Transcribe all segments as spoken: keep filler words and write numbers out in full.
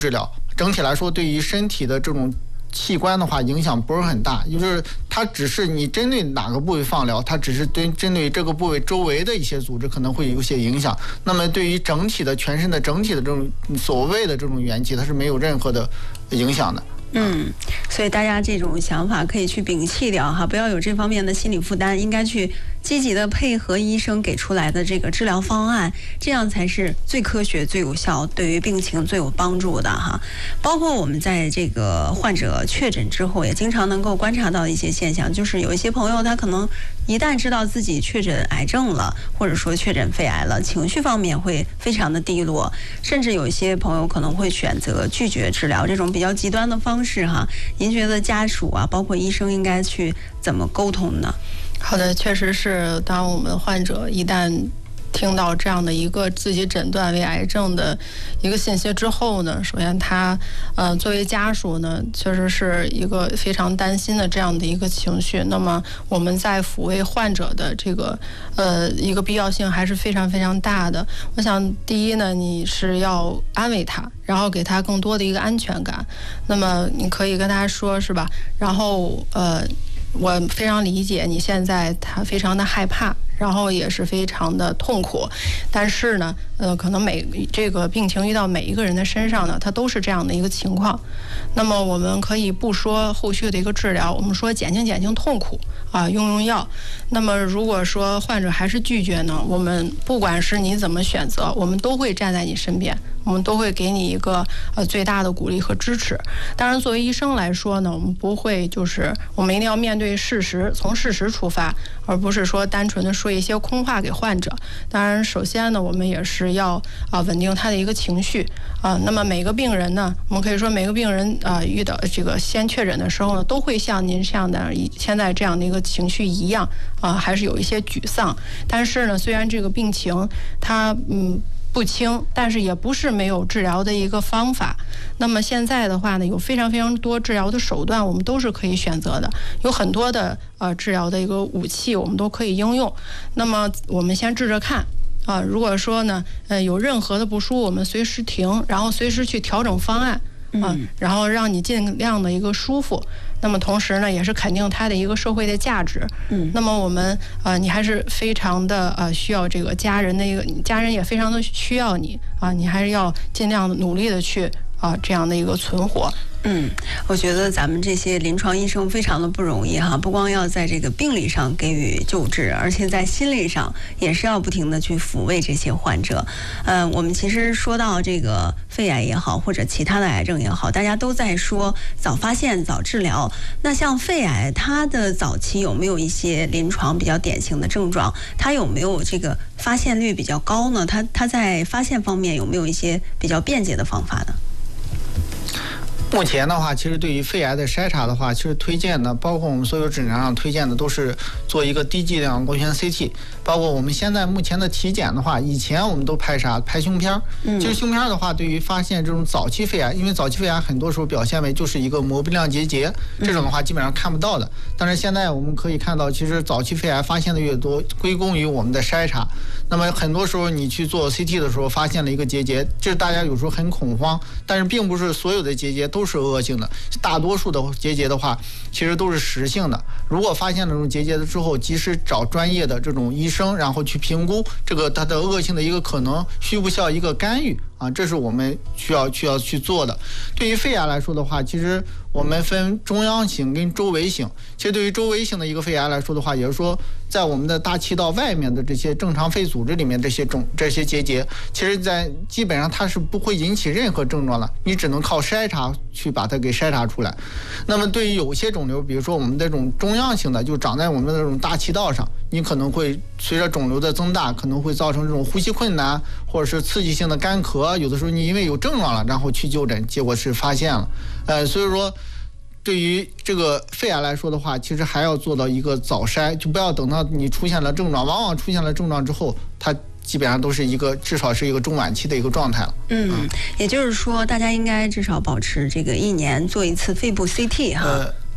治疗，整体来说对于身体的这种器官的话影响不是很大，就是它只是你针对哪个部位放疗，它只是对针对这个部位周围的一些组织可能会有一些影响。那么对于整体的全身的整体的这种所谓的这种元气，它是没有任何的影响的。 嗯，所以大家这种想法可以去摒弃掉哈，不要有这方面的心理负担，应该去积极的配合医生给出来的这个治疗方案，这样才是最科学、最有效，对于病情最有帮助的哈。包括我们在这个患者确诊之后，也经常能够观察到一些现象，就是有一些朋友他可能一旦知道自己确诊癌症了，或者说确诊肺癌了，情绪方面会非常的低落，甚至有一些朋友可能会选择拒绝治疗，这种比较极端的方式哈。您觉得家属啊，包括医生应该去怎么沟通呢？ 好的，确实是，当我们患者一旦听到这样的一个自己诊断为癌症的一个信息之后呢，首先他呃作为家属呢，确实是一个非常担心的这样的一个情绪。那么我们在抚慰患者的这个呃一个必要性还是非常非常大的。我想第一呢，你是要安慰他，然后给他更多的一个安全感。那么你可以跟他说，是吧？然后呃。我非常理解你现在他非常的害怕，然后也是非常的痛苦，但是呢，呃，可能每这个病情遇到每一个人的身上呢，它都是这样的一个情况。那么我们可以不说后续的一个治疗，我们说减轻减轻痛苦啊，用用药。那么如果说患者还是拒绝呢，我们不管是你怎么选择，我们都会站在你身边。我们都会给你一个呃最大的鼓励和支持。当然，作为医生来说呢，我们不会就是我们一定要面对事实，从事实出发，而不是说单纯的说一些空话给患者。当然，首先呢，我们也是要啊、呃、稳定他的一个情绪啊、呃。那么每个病人呢，我们可以说每个病人啊、呃、遇到这个先确诊的时候呢，都会像您这样的现在这样的一个情绪一样啊、呃，还是有一些沮丧。但是呢，虽然这个病情它嗯。不轻，但是也不是没有治疗的一个方法。那么现在的话呢，有非常非常多治疗的手段，我们都是可以选择的，有很多的呃治疗的一个武器，我们都可以应用。那么我们先治着看啊、呃，如果说呢，呃有任何的不舒服，我们随时停，然后随时去调整方案啊、呃，然后让你尽量的一个舒服。那么同时呢，也是肯定它的一个社会的价值。嗯，那么我们呃，你还是非常的呃需要这个家人的一个，家人也非常的需要你啊，你还是要尽量努力的去啊这样的一个存活。 嗯，我觉得咱们这些临床医生非常的不容易哈，不光要在这个病理上给予救治，而且在心理上也是要不停的去抚慰这些患者。呃，我们其实说到这个肺癌也好，或者其他的癌症也好，大家都在说早发现早治疗。那像肺癌，它的早期有没有一些临床比较典型的症状？它有没有这个发现率比较高呢？它它在发现方面有没有一些比较便捷的方法呢？ 目前的话，其实对于肺癌的筛查的话，其实推荐的，包括我们所有诊疗上推荐的，都是做一个低剂量光学 C T。包括我们现在目前的体检的话，以前我们都拍啥？拍胸片。嗯。其实胸片的话，对于发现这种早期肺癌，因为早期肺癌很多时候表现为就是一个膜不亮结节，这种的话基本上看不到的。但是现在我们可以看到，其实早期肺癌发现的越多，归功于我们的筛查。那么很多时候你去做 C T 的时候，发现了一个结节，这大家有时候很恐慌，但是并不是所有的结节都是恶性的，大多数的结节的话，其实都是实性的。如果发现了这种结节的之后，及时找专业的这种医生，然后去评估这个它的恶性的一个可能，需不需要一个干预啊？这是我们需要需要去做的。对于肺癌来说的话，其实我们分中央型跟周围型。其实对于周围型的一个肺癌来说的话，也就是说，在我们的大气道外面的这些正常肺组织里面这些肿这些结节，其实在基本上它是不会引起任何症状的，你只能靠筛查去把它给筛查出来。那么对于有些肿瘤，比如说我们这种中央型的，就长在我们的这种大气道上，你可能会随着肿瘤的增大，可能会造成这种呼吸困难，或者是刺激性的干咳。有的时候你因为有症状了，然后去就诊，结果是发现了。呃，所以说，对于这个肺癌来说的话，其实还要做到一个早筛，就不要等到你出现了症状，往往出现了症状之后，它基本上都是一个至少是一个中晚期的一个状态了。 嗯，嗯也就是说，大家应该至少保持这个一年做一次肺部 C T 哈。 呃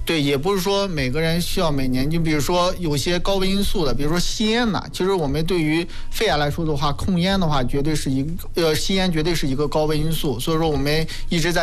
对，也不是说每个人需要每年，就比如说有些高危因素的，比如说吸烟呐，其实我们对于肺癌来说的话，控烟的话，绝对是一个呃吸烟绝对是一个高危因素，所以说我们一直在